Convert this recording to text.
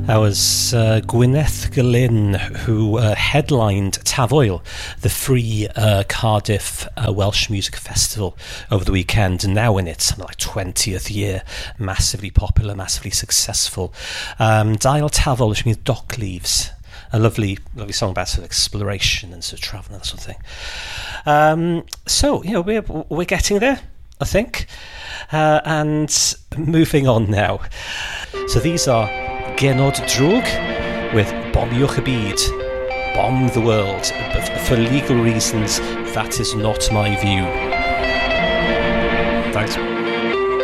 That was Gwyneth Glyn, who headlined Tavoil, the free Cardiff Welsh Music Festival over the weekend, and now in its something like 20th year, massively popular, massively successful. Dail Tavoil, which means dock leaves. A lovely song about sort of exploration and sort of travel and that sort of thing. So, you know, we're getting there, I think. And moving on now. So these are Genod Drog with Bomiwch y Byd, Bomb the World. But for legal reasons, that is not my view. Thanks.